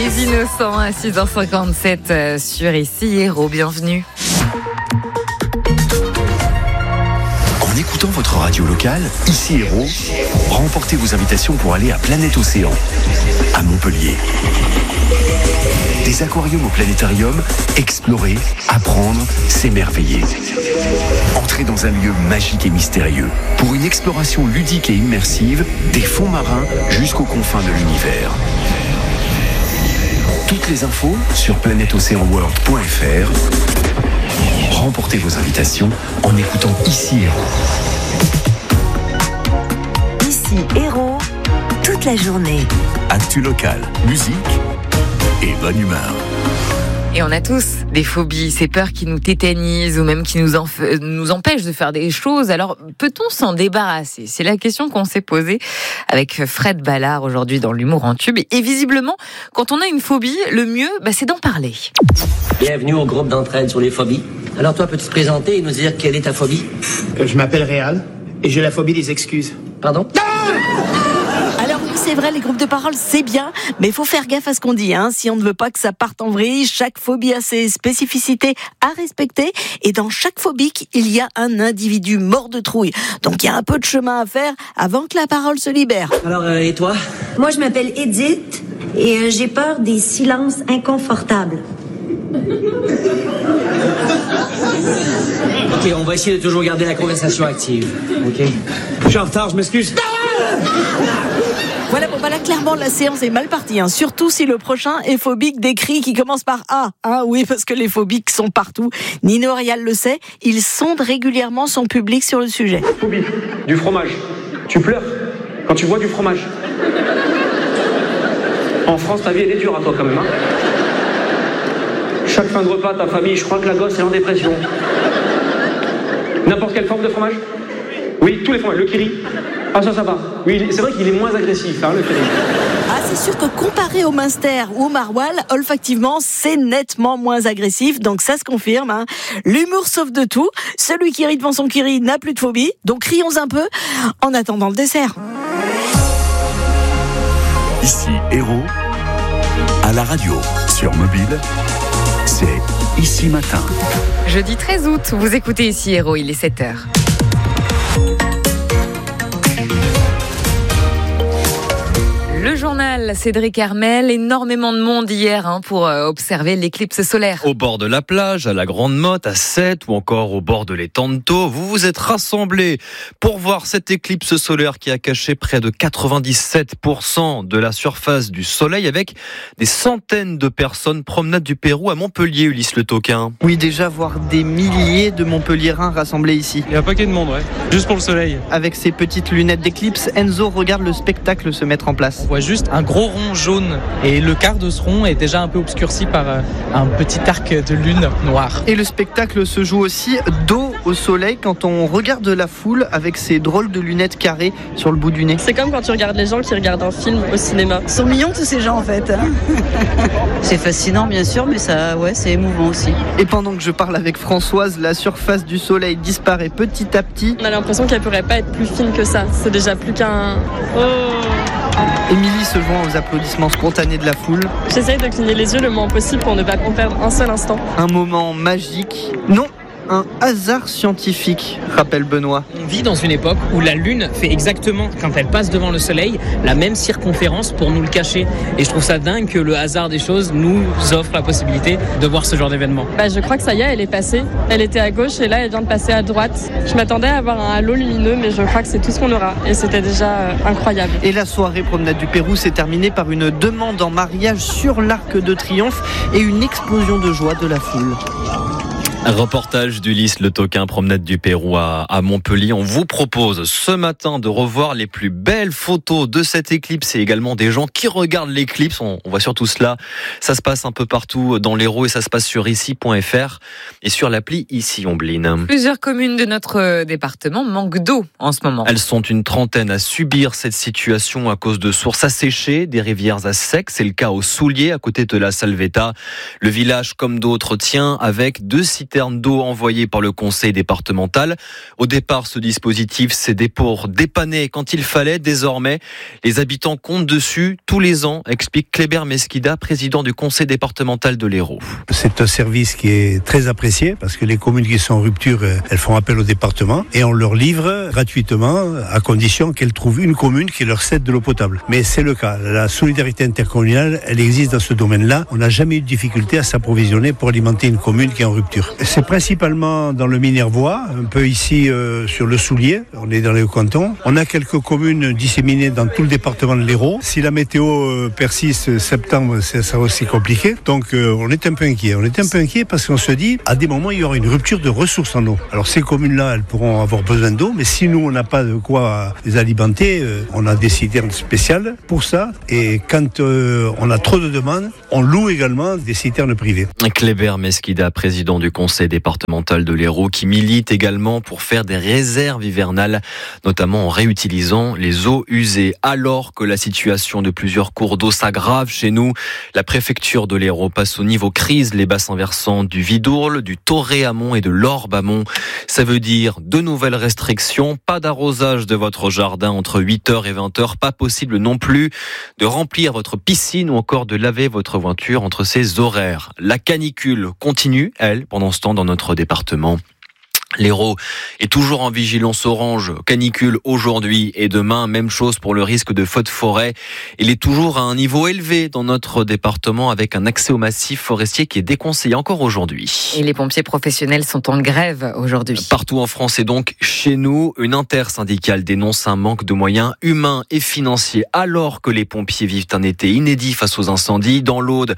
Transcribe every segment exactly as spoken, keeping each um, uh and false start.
Les Innocents à six heures cinquante-sept sur Ici Héros, bienvenue. En écoutant votre radio locale, Ici Héros, remportez vos invitations pour aller à Planète Océan, à Montpellier. Des aquariums au planétarium, explorer, apprendre, s'émerveiller. Entrez dans un lieu magique et mystérieux pour une exploration ludique et immersive des fonds marins jusqu'aux confins de l'univers. Toutes les infos sur planète océan world point f r. Remportez vos invitations en écoutant Ici Héros. Ici Héros, toute la journée. Actu local, musique et bonne humeur. Et on a tous des phobies, ces peurs qui nous tétanisent ou même qui nous, enf- nous empêchent de faire des choses. Alors, peut-on s'en débarrasser ? C'est la question qu'on s'est posée avec Fred Ballard aujourd'hui dans l'Humour en Tube. Et visiblement, quand on a une phobie, le mieux, bah, c'est d'en parler. Bienvenue au groupe d'entraide sur les phobies. Alors toi, peux-tu te présenter et nous dire quelle est ta phobie ? Je m'appelle Réal et j'ai la phobie des excuses. Pardon ? Alors oui, c'est vrai, les groupes de parole, c'est bien, mais il faut faire gaffe à ce qu'on dit, hein. Si on ne veut pas que ça parte en vrille, chaque phobie a ses spécificités à respecter, et dans chaque phobique, il y a un individu mort de trouille. Donc il y a un peu de chemin à faire avant que la parole se libère. Alors, euh, et toi ? Moi, je m'appelle Edith et euh, j'ai peur des silences inconfortables. Ok, on va essayer de toujours garder la conversation active. Ok ? Je suis en retard, je m'excuse. Voilà, bon bah là, clairement, la séance est mal partie, hein. Surtout si le prochain est phobique des cris qui commencent par A, hein. Oui, parce que les phobiques sont partout. Nino Réal le sait, il sonde régulièrement son public sur le sujet. Phobie du fromage. Tu pleures quand tu vois du fromage. En France, ta vie, elle est dure à toi quand même, hein. Chaque fin de repas, ta famille, je crois que la gosse est en dépression. N'importe quelle forme de fromage ? Oui, tous les fromages. Le kiri. Ah, ça, ça va. Oui, c'est vrai qu'il est moins agressif, hein, le kiri. Ah, c'est sûr que comparé au Munster ou au Maroilles, olfactivement, c'est nettement moins agressif, donc ça se confirme, hein. L'humour sauve de tout. Celui qui rit devant son kiri n'a plus de phobie, donc rions un peu en attendant le dessert. Ici Héros, à la radio, sur mobile, c'est Ici Matin. Jeudi treize août, vous écoutez Ici Héros, il est sept heures. Le journal, Cédric Hermel, énormément de monde hier hein, pour euh, observer l'éclipse solaire. Au bord de la plage, à la Grande Motte, à Sète ou encore au bord de l'étang de Thau, vous vous êtes rassemblés pour voir cette éclipse solaire qui a caché près de quatre-vingt-dix-sept pour cent de la surface du soleil avec des centaines de personnes. Promenade du Pérou à Montpellier, Ulysse Le Toquin. Oui, déjà voir des milliers de Montpelliérains rassemblés ici. Il y a un paquet de monde, ouais. Juste pour le soleil. Avec ses petites lunettes d'éclipse, Enzo regarde le spectacle se mettre en place. On voit juste un gros rond jaune et le quart de ce rond est déjà un peu obscurci par un petit arc de lune noire. Et le spectacle se joue aussi dos au soleil quand on regarde la foule avec ces drôles de lunettes carrées sur le bout du nez. C'est comme quand tu regardes les gens qui regardent un film au cinéma. Ils sont mignons tous ces gens en fait. C'est fascinant bien sûr, mais ça, ouais, c'est émouvant aussi. Et pendant que je parle avec Françoise, la surface du soleil disparaît petit à petit. On a l'impression qu'elle pourrait pas être plus fine que ça. C'est déjà plus qu'un... Oh. Émilie se joint aux applaudissements spontanés de la foule. J'essaye de cligner les yeux le moins possible pour ne pas en perdre un seul instant. Un moment magique. Non, un hasard scientifique, rappelle Benoît. On vit dans une époque où la Lune fait exactement, quand elle passe devant le Soleil, la même circonférence pour nous le cacher. Et je trouve ça dingue que le hasard des choses nous offre la possibilité de voir ce genre d'événement. Bah, je crois que ça y est, elle est passée. Elle était à gauche et là, elle vient de passer à droite. Je m'attendais à avoir un halo lumineux, mais je crois que c'est tout ce qu'on aura. Et c'était déjà euh, incroyable. Et la soirée Promenade du Pérou s'est terminée par une demande en mariage sur l'Arc de Triomphe et une explosion de joie de la foule. Reportage d'Ulysse Le Toquin, Promenade du Pérou à, à Montpellier. On vous propose ce matin de revoir les plus belles photos de cette éclipse et également des gens qui regardent l'éclipse. On, on voit surtout cela. Ça se passe un peu partout dans l'Hérault et ça se passe sur ici point f r et sur l'appli Ici Ombline. Plusieurs communes de notre département manquent d'eau en ce moment. Elles sont une trentaine à subir cette situation à cause de sources asséchées, des rivières à sec. C'est le cas au Soulier, à côté de la Salvetta. Le village, comme d'autres, tient avec deux citernes citernes d'eau envoyées par le conseil départemental. Au départ, ce dispositif, c'était pour dépanner quand il fallait. Désormais, les habitants comptent dessus tous les ans, explique Kléber Mesquida, président du conseil départemental de l'Hérault. C'est un service qui est très apprécié parce que les communes qui sont en rupture, elles font appel au département et on leur livre gratuitement à condition qu'elles trouvent une commune qui leur cède de l'eau potable. Mais c'est le cas. La solidarité intercommunale, elle existe dans ce domaine-là. On n'a jamais eu de difficulté à s'approvisionner pour alimenter une commune qui est en rupture. C'est principalement dans le Minervois, un peu ici euh, sur le Soulier. On est dans les Hauts-Cantons. On a quelques communes disséminées dans tout le département de l'Hérault. Si la météo euh, persiste septembre, c'est ça aussi compliqué. Donc euh, on est un peu inquiet. On est un peu inquiet parce qu'on se dit, à des moments, il y aura une rupture de ressources en eau. Alors ces communes-là, elles pourront avoir besoin d'eau, mais si nous, on n'a pas de quoi les alimenter, euh, on a des citernes spéciales pour ça. Et quand euh, on a trop de demandes, on loue également des citernes privées. Kléber Mesquida, président du conseil départemental de l'Hérault, qui milite également pour faire des réserves hivernales, notamment en réutilisant les eaux usées. Alors que la situation de plusieurs cours d'eau s'aggrave chez nous, la préfecture de l'Hérault passe au niveau crise les bassins versants du Vidourle, du Torré-Amont et de l'Orbe-Amont. Ça veut dire de nouvelles restrictions, pas d'arrosage de votre jardin entre huit heures et vingt heures, pas possible non plus de remplir votre piscine ou encore de laver votre voiture entre ces horaires. La canicule continue, elle, pendant ce temps dans notre département. L'Hérault est toujours en vigilance orange, canicule aujourd'hui et demain, même chose pour le risque de feux de forêt. Il est toujours à un niveau élevé dans notre département avec un accès au massif forestier qui est déconseillé encore aujourd'hui. Et les pompiers professionnels sont en grève aujourd'hui. Partout en France et donc chez nous, une intersyndicale dénonce un manque de moyens humains et financiers alors que les pompiers vivent un été inédit face aux incendies. Dans l'Aude,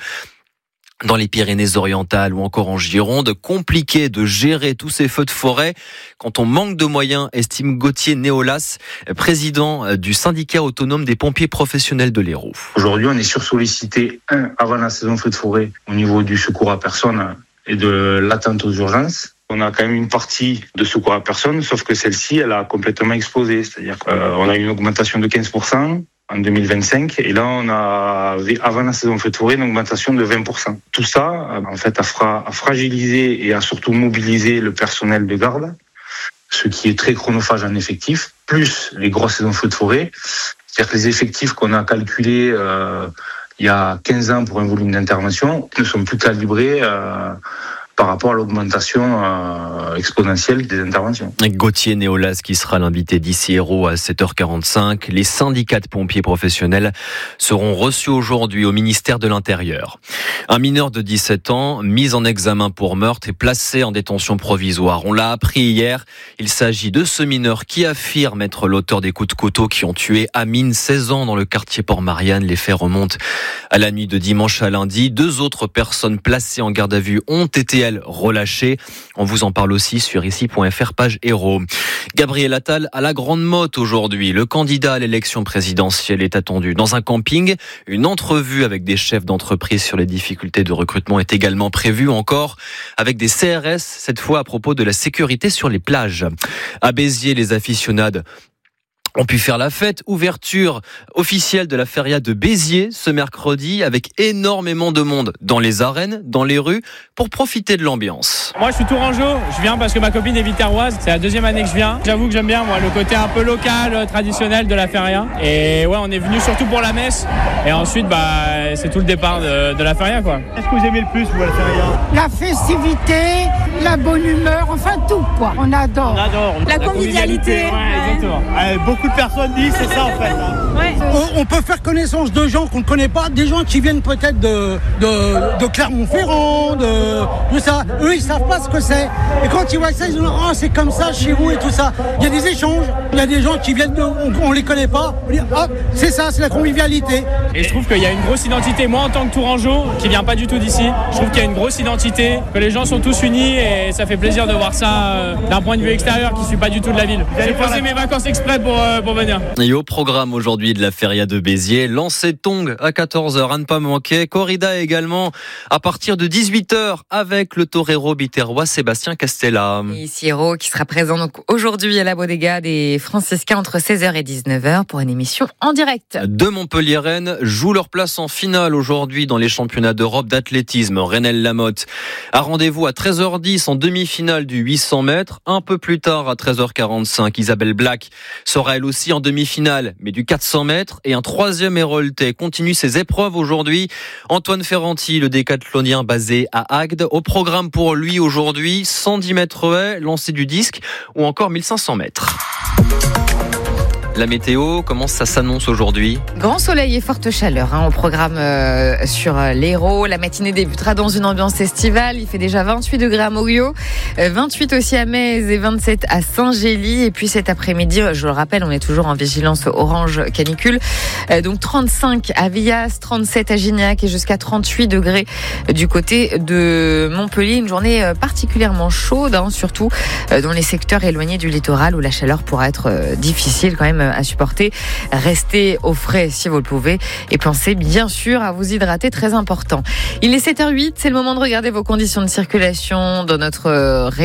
dans les Pyrénées-Orientales ou encore en Gironde, compliqué de gérer tous ces feux de forêt quand on manque de moyens, estime Gauthier Néolas, président du syndicat autonome des pompiers professionnels de l'Hérault. Aujourd'hui, on est sursollicité, un, avant la saison feux de forêt, au niveau du secours à personne et de l'attente aux urgences. On a quand même une partie de secours à personne, sauf que celle-ci, elle a complètement explosé. C'est-à-dire qu'on a une augmentation de quinze pour cent en deux mille vingt-cinq, et là on a, avant la saison feu de forêt, une augmentation de vingt pour cent. Tout ça, en fait, a, fra- a fragilisé et a surtout mobilisé le personnel de garde, ce qui est très chronophage en effectif, plus les grosses saisons feu de forêt. C'est-à-dire que les effectifs qu'on a calculés euh, il y a quinze ans pour un volume d'intervention ne sont plus calibrés euh, par rapport à l'augmentation euh, exponentielle des interventions. Gauthier Néolas qui sera l'invité d'ici Hérault à sept heures quarante-cinq. Les syndicats de pompiers professionnels seront reçus aujourd'hui au ministère de l'Intérieur. Un mineur de dix-sept ans, mis en examen pour meurtre et placé en détention provisoire. On l'a appris hier. Il s'agit de ce mineur qui affirme être l'auteur des coups de couteau qui ont tué Amine, seize ans, dans le quartier Port-Marianne. Les faits remontent à la nuit de dimanche à lundi. Deux autres personnes placées en garde à vue ont été relâché. On vous en parle aussi sur ici point f r, page Hérault. Gabriel Attal à la grande motte aujourd'hui. Le candidat à l'élection présidentielle est attendu dans un camping. Une entrevue avec des chefs d'entreprise sur les difficultés de recrutement est également prévue, encore avec des C R S, cette fois à propos de la sécurité sur les plages. À Béziers, les aficionades ont pu faire la fête. Ouverture officielle de la feria de Béziers ce mercredi avec énormément de monde dans les arènes, dans les rues, pour profiter de l'ambiance. Moi je suis tourangeau, je viens parce que ma copine est viterroise, c'est la deuxième année que je viens. J'avoue que j'aime bien moi le côté un peu local, traditionnel de la feria. Et ouais, on est venu surtout pour la messe et ensuite bah c'est tout le départ de, de la feria quoi. Qu'est-ce que vous aimez le plus vous à la feria? La festivité, la bonne humeur, enfin tout quoi. On adore. On adore. La, la convivialité. Ouais, ouais. Exactement. Ouais, beaucoup de personnes disent c'est ça en fait. Hein. Ouais. On, on peut faire connaissance de gens qu'on ne connaît pas, des gens qui viennent peut-être de, de, de Clermont-Ferrand, de tout ça. Eux ils savent pas ce que c'est. Et quand ils voient ça, ils disent oh c'est comme ça chez vous et tout ça. Il y a des échanges, il y a des gens qui viennent de, on, on les connaît pas. On dit oh c'est ça, c'est la convivialité. Et je trouve qu'il y a une grosse identité. Moi en tant que tourangeau, qui vient pas du tout d'ici, je trouve qu'il y a une grosse identité, que les gens sont tous unis et ça fait plaisir de voir ça euh, d'un point de vue extérieur qui suit pas du tout de la ville. J'ai posé mes vacances exprès pour euh, pour venir. Et au programme aujourd'hui de la Feria de Béziers, lancer de tongs à quatorze heures, à ne pas manquer. Corrida également à partir de dix-huit heures avec le torero biterrois Sébastien Castella. Et Siro qui sera présent donc aujourd'hui à la Bodega des Franciscains entre seize heures et dix-neuf heures pour une émission en direct. Deux Montpelliéraines jouent leur place en finale aujourd'hui dans les championnats d'Europe d'athlétisme. Renelle Lamotte a rendez-vous à treize heures dix en demi-finale du huit cents mètres. Un peu plus tard, à treize heures quarante-cinq, Isabelle Black sera elle aussi en demi-finale, mais du quatre cents mètres. Et un troisième Héroletais continue ses épreuves aujourd'hui. Antoine Ferranti, le décathlonien basé à Agde. Au programme pour lui aujourd'hui, cent dix mètres haies, lancer du disque ou encore mille cinq cents mètres. La météo, comment ça s'annonce aujourd'hui ? Grand soleil et forte chaleur hein, au programme euh, sur euh, l'Hérault. La matinée débutera dans une ambiance estivale. Il fait déjà vingt-huit degrés à Morio, euh, vingt-huit aussi à Metz et vingt-sept à Saint-Gély. Et puis cet après-midi, je le rappelle, on est toujours en vigilance orange canicule. Euh, donc trente-cinq à Villas, trente-sept à Gignac et jusqu'à trente-huit degrés du côté de Montpellier. Une journée particulièrement chaude, hein, surtout euh, dans les secteurs éloignés du littoral où la chaleur pourra être euh, difficile quand même à supporter. Restez au frais si vous le pouvez et pensez bien sûr à vous hydrater, très important. Il est sept heures huit, c'est le moment de regarder vos conditions de circulation dans notre région.